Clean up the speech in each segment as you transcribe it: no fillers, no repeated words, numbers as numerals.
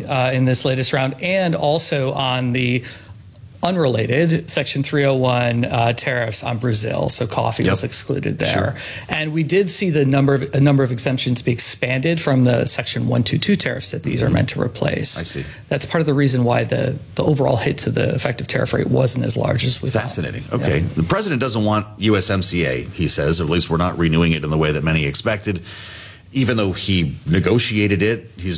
in this latest round, and also on the unrelated Section 301 tariffs on Brazil. So coffee was excluded there. Sure. And we did see a number of exemptions be expanded from the Section 122 tariffs that these are meant to replace. I see. That's part of the reason why the overall hit to the effective tariff rate wasn't as large as we thought. Fascinating. Okay. Yeah. The president doesn't want USMCA, he says, or at least we're not renewing it in the way that many expected. Even though he negotiated it, he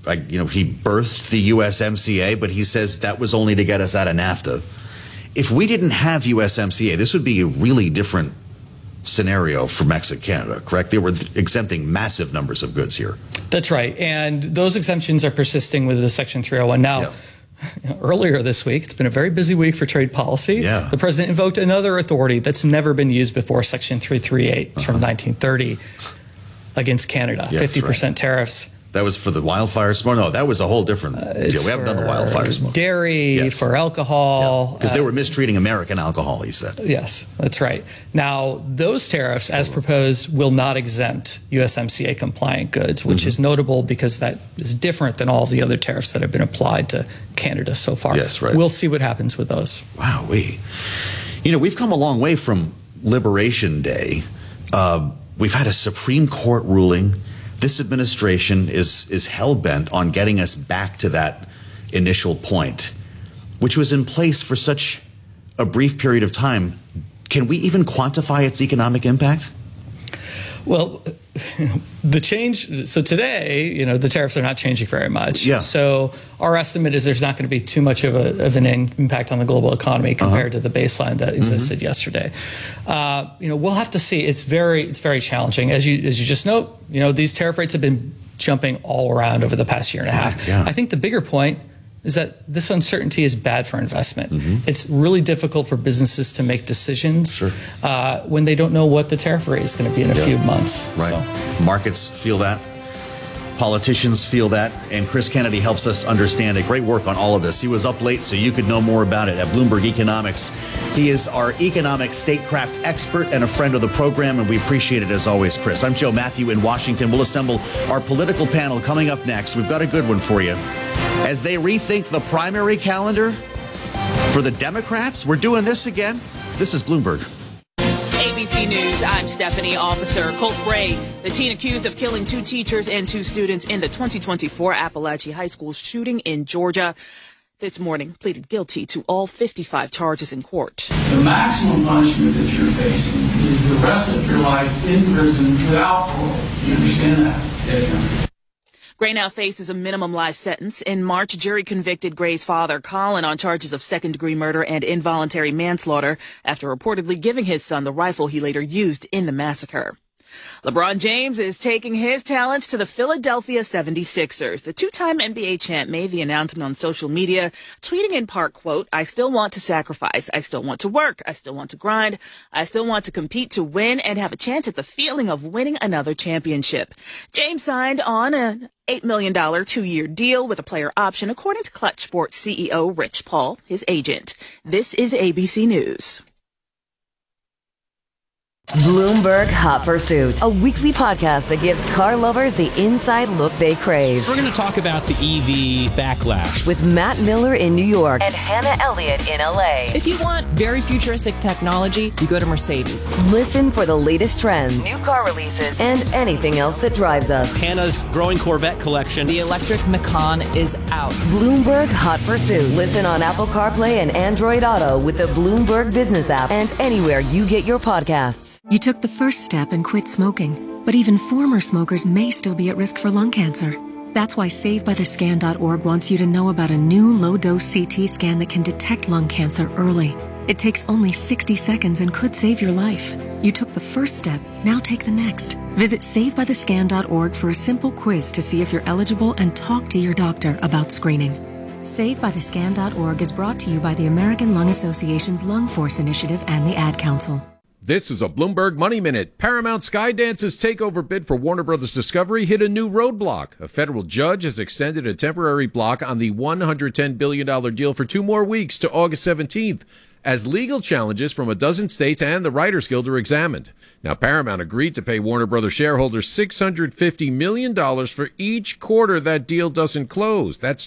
birthed the USMCA, but he says that was only to get us out of NAFTA. If we didn't have USMCA, this would be a really different scenario for Mexico and Canada, correct? They were exempting massive numbers of goods here. That's right. And those exemptions are persisting with the Section 301. Now, earlier this week, it's been a very busy week for trade policy. Yeah. The president invoked another authority that's never been used before, Section 338. It's from 1930 against Canada, 50% tariffs. That was for the wildfires? No, that was a whole different deal. We haven't done the wildfires. Dairy, for alcohol. Because they were mistreating American alcohol, he said. Yes, that's right. Now, those tariffs, as proposed, will not exempt USMCA compliant goods, which is notable because that is different than all the other tariffs that have been applied to Canada so far. Yes, right. We'll see what happens with those. Wow, we've come a long way from Liberation Day. We've had a Supreme Court ruling. This administration is hell-bent on getting us back to that initial point, which was in place for such a brief period of time. Can we even quantify its economic impact? Well, the change, so today, the tariffs are not changing very much. Yeah. So our estimate is there's not going to be too much of an impact on the global economy compared to the baseline that existed yesterday. We'll have to see. It's very challenging. As you just note, these tariff rates have been jumping all around over the past year and a half. Yeah. I think the bigger point is that this uncertainty is bad for investment. It's really difficult for businesses to make decisions when they don't know what the tariff rate is going to be in a few months. Right. So. Markets feel that. Politicians feel that. And Chris Kennedy helps us understand it. Great work on all of this. He was up late so you could know more about it at Bloomberg Economics. He is our economic statecraft expert and a friend of the program, and we appreciate it as always, Chris. I'm Joe Matthew in Washington. We'll assemble our political panel coming up next. We've got a good one for you. As they rethink the primary calendar for the Democrats, we're doing this again. This is Bloomberg. ABC News, I'm Stephanie. Officer Colt Bray, the teen accused of killing 2 teachers and 2 students in the 2024 Appalachia High School shooting in Georgia, this morning pleaded guilty to all 55 charges in court. The maximum punishment that you're facing is the rest of your life in prison without parole. Do you understand that? Yes, Gray now faces a minimum life sentence. In March, jury convicted Gray's father, Colin, on charges of second-degree murder and involuntary manslaughter after reportedly giving his son the rifle he later used in the massacre. LeBron James is taking his talents to the Philadelphia 76ers. The 2-time NBA champ made the announcement on social media, tweeting in part, quote, "I still want to sacrifice. I still want to work. I still want to grind. I still want to compete to win and have a chance at the feeling of winning another championship." James signed on an $8 million 2-year deal with a player option, according to Clutch Sports CEO Rich Paul, his agent. This is ABC News. Bloomberg Hot Pursuit, a weekly podcast that gives car lovers the inside look they crave. We're going to talk about the EV backlash with Matt Miller in New York and Hannah Elliott in LA. If you want very futuristic technology, you go to Mercedes. Listen for the latest trends, new car releases, and anything else that drives us. Hannah's growing Corvette collection. The electric Macan is out. Bloomberg Hot Pursuit. Listen on Apple CarPlay and Android Auto with the Bloomberg Business app and anywhere you get your podcasts. You took the first step and quit smoking, but even former smokers may still be at risk for lung cancer. That's why SaveByTheScan.org wants you to know about a new low-dose CT scan that can detect lung cancer early. It takes only 60 seconds and could save your life. You took the first step, now take the next. Visit SaveByTheScan.org for a simple quiz to see if you're eligible and talk to your doctor about screening. SaveByTheScan.org is brought to you by the American Lung Association's Lung Force Initiative and the Ad Council. This is a Bloomberg Money Minute. Paramount Skydance's takeover bid for Warner Brothers Discovery hit a new roadblock. A federal judge has extended a temporary block on the $110 billion deal for 2 more weeks to August 17th, as legal challenges from a dozen states and the Writers Guild are examined. Now, Paramount agreed to pay Warner Brothers shareholders $650 million for each quarter that deal doesn't close. That's